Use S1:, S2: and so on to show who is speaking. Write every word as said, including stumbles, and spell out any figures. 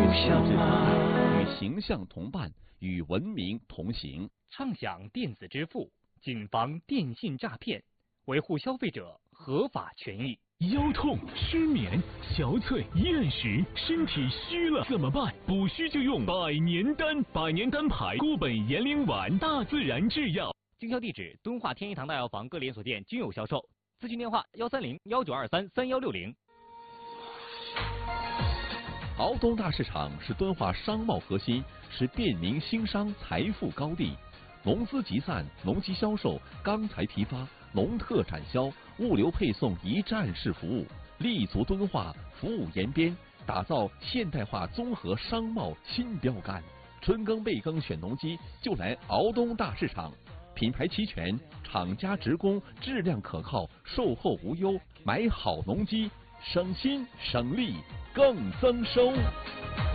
S1: 想吗？与形象同伴，与文明同行。
S2: 畅享电子支付，谨防电信诈骗，维护消费者合法权益。
S3: 腰痛、失眠、憔悴、厌食，身体虚了怎么办？补虚就用百年丹，百年丹牌固本延龄丸，大自然制药。
S2: 经销地址：敦化天一堂大药房各连锁店均有销售。咨询电话：幺三零幺九二三三幺六零。
S1: 敖东大市场是敦化商贸核心，是便民兴商财富高地。农资集散、农机销售、钢材批发、农特展销、物流配送一站式服务，立足敦化，服务延边，打造现代化综合商贸新标杆。春耕备耕选农机就来敖东大市场，品牌齐全，厂家直供，质量可靠，售后无忧，买好农机省心省力更增收。